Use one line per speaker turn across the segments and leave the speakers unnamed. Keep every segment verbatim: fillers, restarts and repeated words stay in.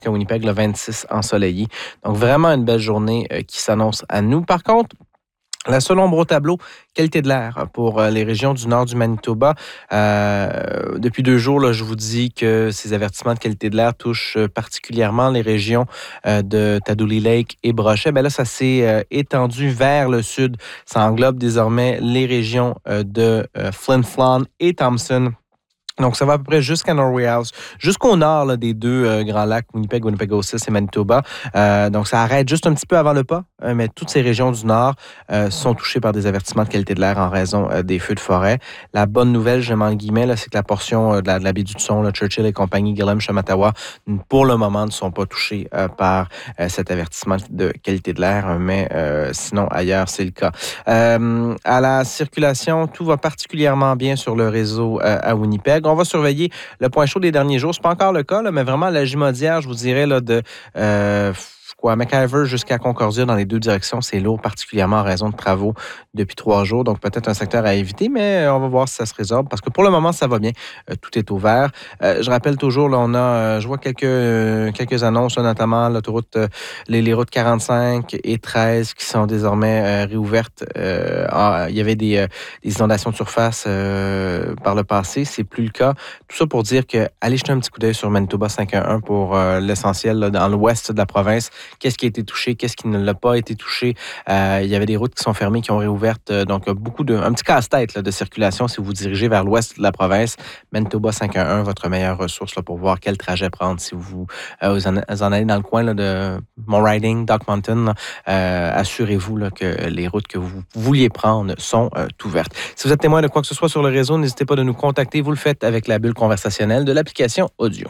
à Winnipeg, le vingt-six ensoleillé. Donc, vraiment une belle journée euh, qui s'annonce à nous. Par contre, la seule ombre au tableau, qualité de l'air pour euh, les régions du nord du Manitoba. Euh, depuis deux jours, là, je vous dis que ces avertissements de qualité de l'air touchent euh, particulièrement les régions euh, de Tadoule Lake et Brochet. Ben là, ça s'est euh, étendu vers le sud. Ça englobe désormais les régions euh, de euh, Flin Flon et Thompson. Donc, ça va à peu près jusqu'à Norway House, jusqu'au nord là, des deux euh, grands lacs, Winnipeg, Winnipegosis et Manitoba. Euh, donc, ça arrête juste un petit peu avant le pas, euh, mais toutes ces régions du nord euh, sont touchées par des avertissements de qualité de l'air en raison euh, des feux de forêt. La bonne nouvelle, je mets en guillemets, là, c'est que la portion euh, de, la, de la baie du Tson, là, Churchill et compagnie, Gillam, Shamattawa, pour le moment, ne sont pas touchés euh, par euh, cet avertissement de qualité de l'air, mais euh, sinon, ailleurs, c'est le cas. Euh, à la circulation, tout va particulièrement bien sur le réseau euh, à Winnipeg. On va surveiller le point chaud des derniers jours. C'est pas encore le cas, là, mais vraiment la Jumaudière, je vous dirais, là, de euh, quoi, McIver jusqu'à Concordia dans les deux directions, c'est lourd, particulièrement en raison de travaux depuis trois jours. Donc, peut-être un secteur à éviter, mais on va voir si ça se résorbe parce que pour le moment, ça va bien. Euh, tout est ouvert. Euh, je rappelle toujours, là, on a, euh, je vois quelques, euh, quelques annonces, là, notamment l'autoroute, euh, les, les routes quarante-cinq et treize qui sont désormais euh, réouvertes. Euh, ah, il y avait des, euh, des inondations de surface euh, par le passé. C'est plus le cas. Tout ça pour dire que allez jeter un petit coup d'œil sur Manitoba cinq un un pour euh, l'essentiel là, dans l'ouest de la province. Qu'est-ce qui a été touché, qu'est-ce qui ne l'a pas été touché. Euh, il y avait des routes qui sont fermées, qui ont réouvertes. Euh, donc, beaucoup de, un petit casse-tête là, de circulation si vous vous dirigez vers l'ouest de la province. Manitoba cinq un un, votre meilleure ressource là, pour voir quel trajet prendre si vous, euh, vous, en, vous en allez dans le coin là, de Mont Riding, Dock Mountain. Là, euh, assurez-vous là, que les routes que vous vouliez prendre sont euh, ouvertes. Si vous êtes témoin de quoi que ce soit sur le réseau, n'hésitez pas de nous contacter. Vous le faites avec la bulle conversationnelle de l'application audio.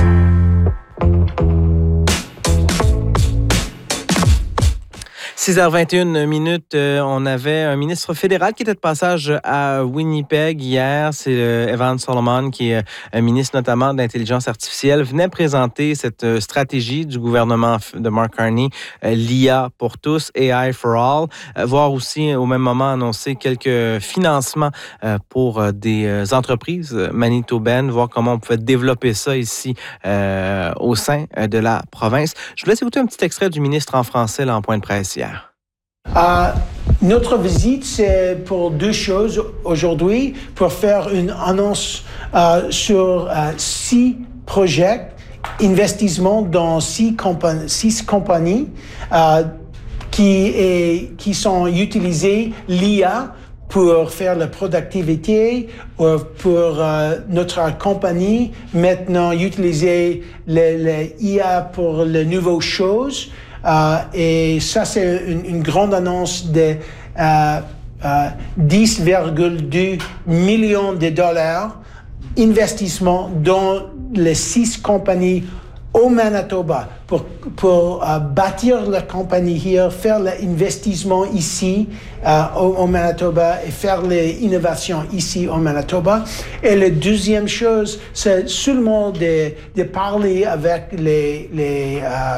six heures vingt et une minutes, euh, on avait un ministre fédéral qui était de passage à Winnipeg hier. C'est euh, Evan Solomon, qui est un ministre notamment d'intelligence artificielle, venait présenter cette euh, stratégie du gouvernement de Mark Carney, euh, l'I A pour tous, A I for all. Euh, voir aussi au même moment annoncer quelques financements euh, pour euh, des euh, entreprises manitobaines, voir comment on pouvait développer ça ici euh, au sein euh, de la province. Je vous laisse écouter un petit extrait du ministre en français là, en point de presse hier.
Euh, notre visite, c'est pour deux choses aujourd'hui, pour faire une annonce euh, sur euh, six projets, investissement dans six, compa- six compagnies euh, qui, est, qui sont utilisées l'I A pour faire la productivité, ou pour euh, notre compagnie maintenant utiliser l'I A pour les nouvelles choses. Euh, et ça, c'est une, une grande annonce de euh, euh, dix virgule deux millions de dollars investissement dans les six compagnies au Manitoba pour, pour euh, bâtir la compagnie here, faire l'investissement ici euh, au, au Manitoba et faire les innovations ici au Manitoba. Et la deuxième chose, c'est seulement de, de parler avec les, les euh,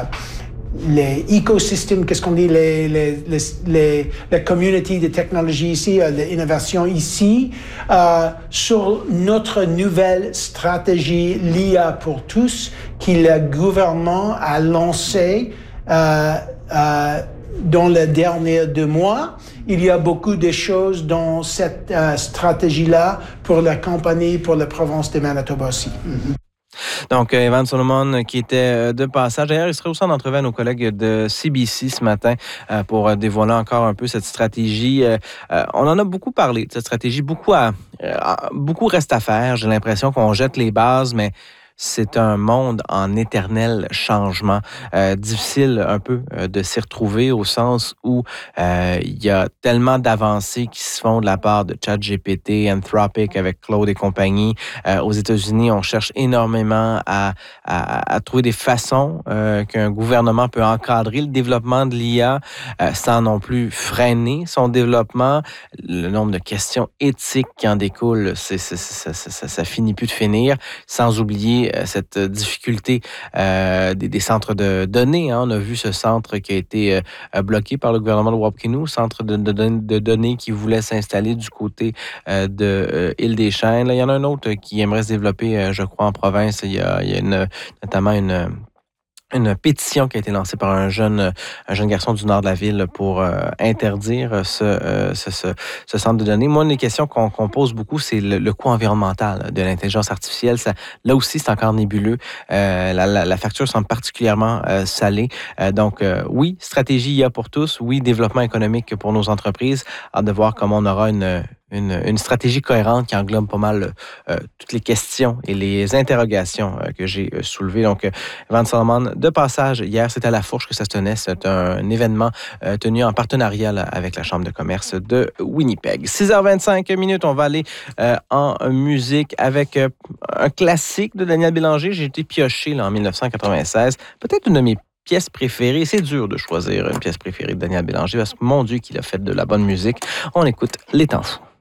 les écosystèmes, qu'est-ce qu'on dit, les, les, les, les, les communautés de technologie ici, l'innovation ici, euh, sur notre nouvelle stratégie l'I A pour tous, que le gouvernement a lancé euh, euh, dans les derniers deux mois. Il y a beaucoup de choses dans cette euh, stratégie-là pour la compagnie, pour la province de Manitoba aussi. Mm-hmm.
Donc, Evan Solomon qui était de passage. D'ailleurs, il serait aussi en entrevue à nos collègues de C B C ce matin euh, pour dévoiler encore un peu cette stratégie. Euh, on en a beaucoup parlé de cette stratégie. Beaucoup, à, euh, beaucoup reste à faire. J'ai l'impression qu'on jette les bases, mais c'est un monde en éternel changement. Euh, difficile un peu euh, de s'y retrouver au sens où euh, il y a tellement d'avancées qui se font de la part de ChatGPT, Anthropic avec Claude et compagnie. Euh, aux États-Unis, on cherche énormément à, à, à trouver des façons euh, qu'un gouvernement peut encadrer le développement de l'I A euh, sans non plus freiner son développement. Le nombre de questions éthiques qui en découlent, c'est, c'est, ça, ça, ça, ça finit plus de finir, sans oublier cette difficulté euh, des, des centres de données. Hein. On a vu ce centre qui a été euh, bloqué par le gouvernement de Wapkinou, centre de, de, de données qui voulait s'installer du côté euh, de euh, Île-des-Chênes. Là, il y en a un autre qui aimerait se développer, euh, je crois, en province. Il y a, il y a une, notamment une... une pétition qui a été lancée par un jeune, un jeune garçon du nord de la ville pour euh, interdire ce, euh, ce, ce, ce centre de données. Moi, une des questions qu'on qu'on pose beaucoup, c'est le, le coût environnemental de l'intelligence artificielle. Ça, là aussi, c'est encore nébuleux. Euh, la, la, la facture semble particulièrement euh, salée. Euh, donc, euh, oui, stratégie I A pour tous. Oui, développement économique pour nos entreprises. Hâte de voir comment on aura une Une, une stratégie cohérente qui englobe pas mal euh, toutes les questions et les interrogations euh, que j'ai euh, soulevées. Donc, euh, Van Solomon, de passage, hier, c'était à La Fourche que ça se tenait. C'est un, un événement euh, tenu en partenariat là, avec la Chambre de commerce de Winnipeg. six heures vingt-cinq minutes, on va aller euh, en musique avec euh, un classique de Daniel Bélanger. J'ai été pioché là, en dix-neuf cent quatre-vingt-seize. Peut-être une de mes pièce préférée. C'est dur de choisir une pièce préférée de Daniel Bélanger parce que, mon Dieu, qu'il a fait de la bonne musique. On écoute Les Temps fous.